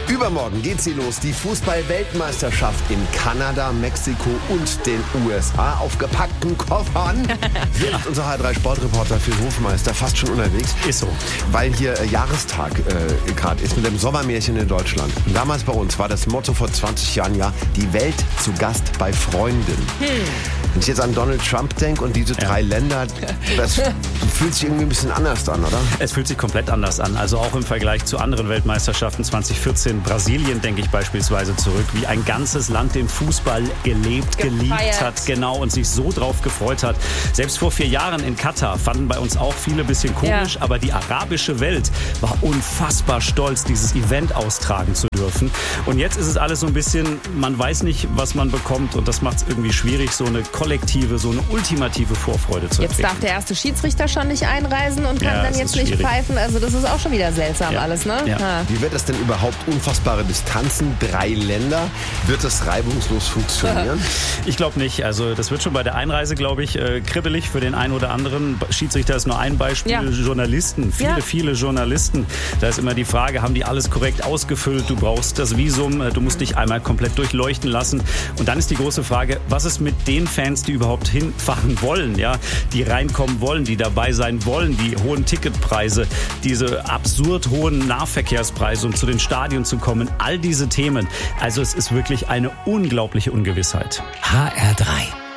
Übermorgen geht sie los, die Fußball-Weltmeisterschaft in Kanada, Mexiko und den USA. Auf gepackten Koffern wird unser H3-Sportreporter für Hofmeister fast schon unterwegs. Ist so. Weil hier Jahrestag gerade ist mit dem Sommermärchen in Deutschland. Und damals bei uns war das Motto vor 20 Jahren ja, die Welt zu Gast bei Freunden. Wenn ich jetzt an Donald Trump denke und diese 3 Länder, das fühlt sich irgendwie ein bisschen anders an, oder? Es fühlt sich komplett anders an. Also auch im Vergleich zu anderen Weltmeisterschaften 2014. Brasilien denke ich beispielsweise zurück, wie ein ganzes Land den Fußball geliebt hat, genau, und sich so drauf gefreut hat. Selbst vor 4 Jahren in Katar fanden bei uns auch viele ein bisschen komisch, aber die arabische Welt war unfassbar stolz, dieses Event austragen zu dürfen. Und jetzt ist es alles so ein bisschen, man weiß nicht, was man bekommt, und das macht es irgendwie schwierig, so eine kollektive, so eine ultimative Vorfreude zu entwickeln. Jetzt darf der erste Schiedsrichter schon nicht einreisen und kann dann jetzt nicht pfeifen. Also das ist auch schon wieder seltsam alles, ne? Ja. Wie wird das denn überhaupt? Unfassbare Distanzen, 3 Länder. Wird das reibungslos funktionieren? Ich glaube nicht. Also das wird schon bei der Einreise, glaube ich, kribbelig für den einen oder anderen. Schiedsrichter ist nur ein Beispiel. Ja. Journalisten, viele Journalisten. Da ist immer die Frage, haben die alles korrekt ausgefüllt? Du brauchst das Visum, du musst dich einmal komplett durchleuchten lassen. Und dann ist die große Frage, was ist mit den Fans, die überhaupt hinfahren wollen, ja, die reinkommen wollen, die dabei sein wollen, die hohen Ticketpreise, diese absurd hohen Nahverkehrspreise, um zu den Stadien zu kommen, all diese Themen. Also es ist wirklich eine unglaubliche Ungewissheit. HR3